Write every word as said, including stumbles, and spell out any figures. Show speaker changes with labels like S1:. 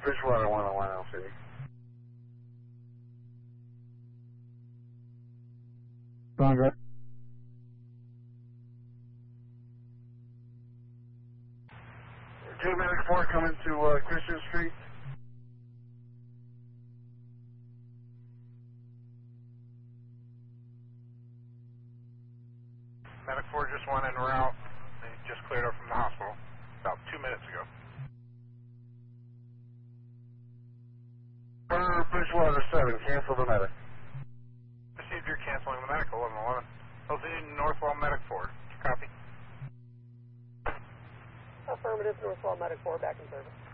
S1: Bridgewater one oh one L C.
S2: Congress.
S1: two Medic four coming to uh, Christian Street.
S3: Medic four just went en route. They just cleared up from the hospital about two minutes ago.
S1: For Bridgewater seven, cancel the medic.
S3: Received, you're canceling the medic, eleven eleven. L Z Northwell Medic four. Copy.
S4: Affirmative, Northwell Medic four, back in service.